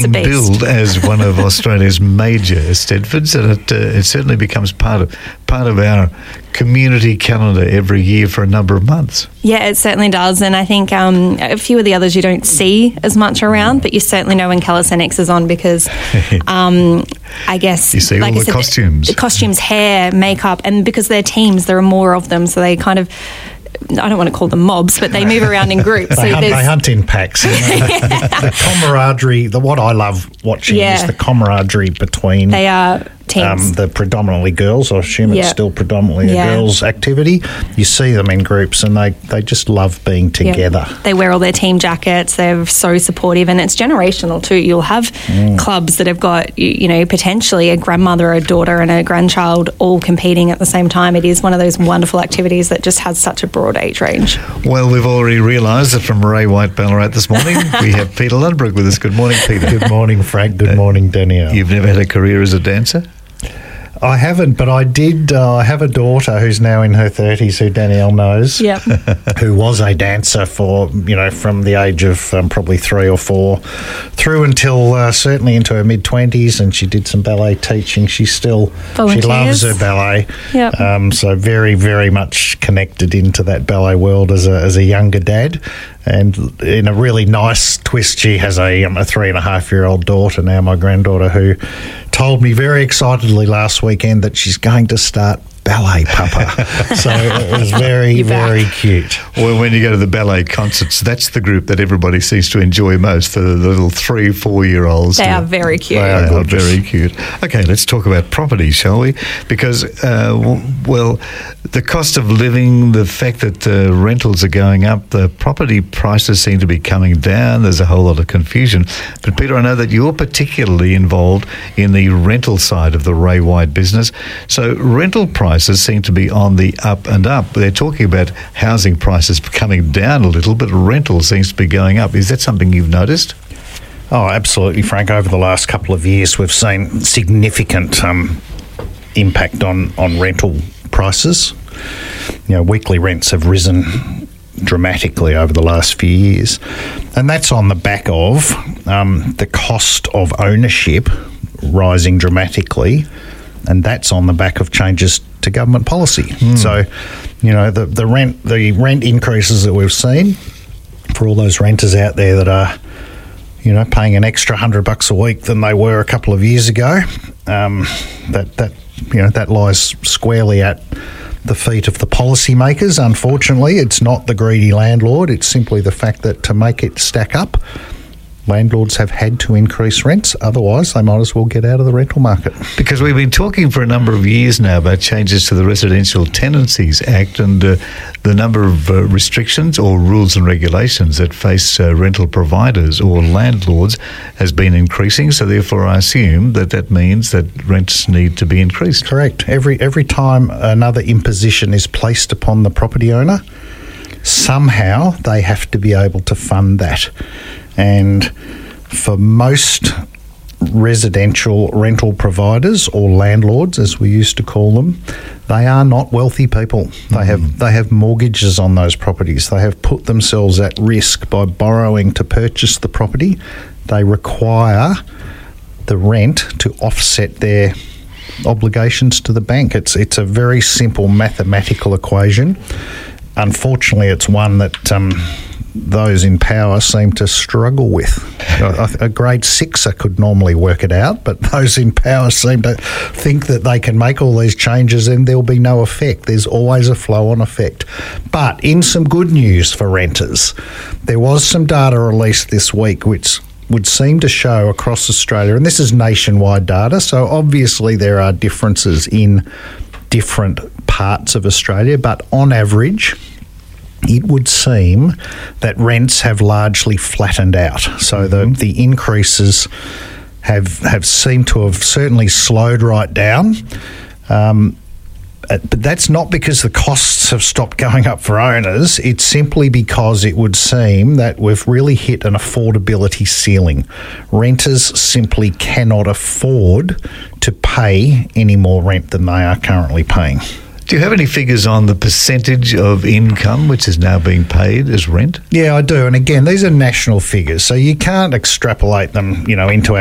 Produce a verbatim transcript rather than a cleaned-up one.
billed as one of Australia's major Eisteddfods, and it, uh, it certainly becomes part of part of our community calendar every year for a number of months. Yeah, it certainly does, and I think um, a few of the others you don't see as much around, but you certainly know when Calisthenics is on because um, I guess you see like all I the said, costumes, the costumes, hair, makeup, and because they're teams, there are more of them, so they kind of. I don't want to call them mobs, but they move around in groups. they, so hunt, they hunt in packs. You know, the, the camaraderie, the what I love watching yeah. is the camaraderie between they are teams. Um, the predominantly girls. I assume yeah. it's still predominantly yeah. a girls' activity. You see them in groups and they, they just love being together. Yeah. They wear all their team jackets. They're so supportive, and it's generational too. You'll have mm. clubs that have got, you, you know, potentially a grandmother, a daughter and a grandchild all competing at the same time. It is one of those wonderful activities that just has such a broad age range. Well, we've already realised that from Ray White Ballarat this morning, we have Peter Lundbrook with us. Good morning, Peter. Good morning, Frank. Good uh, morning, Danielle. You've never had a career as a dancer? I haven't, but I did. Uh, I have a daughter who's now in her thirties, who Danielle knows, yep. who was a dancer for, you know, from the age of um, probably three or four through until uh, certainly into her mid-twenties, and she did some ballet teaching. She still, Volunteers. she loves her ballet, yep. um, so very, very much connected into that ballet world as a, as a younger dad. And in a really nice twist, she has a, um, a three and a half year old daughter now, my granddaughter, who told me very excitedly last weekend that she's going to start ballet, Papa. So it was very, very cute. Well, when you go to the ballet concerts, that's the group that everybody seems to enjoy most, the little three, four-year-olds. They are very cute. They are, they are very cute. Okay, let's talk about property, shall we? Because, uh, well, the cost of living, the fact that uh, rentals are going up, the property prices seem to be coming down. There's a whole lot of confusion. But, Peter, I know that you're particularly involved in the rental side of the Ray White business. So rental prices Prices seem to be on the up and up. They're talking about housing prices coming down a little, but rental seems to be going up. Is that something you've noticed? Oh, absolutely, Frank. Over the last couple of years, we've seen significant um, impact on, on rental prices. You know, weekly rents have risen dramatically over the last few years, and that's on the back of um, the cost of ownership rising dramatically, and that's on the back of changes to government policy. Mm. So, you know, the the rent the rent increases that we've seen for all those renters out there that are, you know, paying an extra hundred bucks a week than they were a couple of years ago, um, that that you know that lies squarely at the feet of the policymakers. Unfortunately, it's not the greedy landlord. It's simply the fact that to make it stack up, landlords have had to increase rents, otherwise they might as well get out of the rental market. Because we've been talking for a number of years now about changes to the Residential Tenancies Act, and uh, the number of uh, restrictions or rules and regulations that face uh, rental providers or landlords has been increasing, so therefore I assume that that means that rents need to be increased. Correct. Every, every time another imposition is placed upon the property owner, somehow they have to be able to fund that. And for most residential rental providers, or landlords as we used to call them, they are not wealthy people. Mm-hmm. They have they have mortgages on those properties. They have put themselves at risk by borrowing to purchase the property. They require the rent to offset their obligations to the bank. It's it's a very simple mathematical equation. Unfortunately, it's one that um, those in power seem to struggle with. A, a grade sixer could normally work it out, but those in power seem to think that they can make all these changes and there'll be no effect. There's always a flow-on effect. But in some good news for renters, there was some data released this week which would seem to show across Australia, and this is nationwide data, so obviously there are differences in different parts of Australia, but on average, it would seem that rents have largely flattened out. So mm-hmm. the, the increases have have seemed to have certainly slowed right down. Um, but that's not because the costs have stopped going up for owners. It's simply because it would seem that we've really hit an affordability ceiling. Renters simply cannot afford to pay any more rent than they are currently paying. Do you have any figures on the percentage of income which is now being paid as rent? Yeah, I do. And again, these are national figures, so you can't extrapolate them, you know, into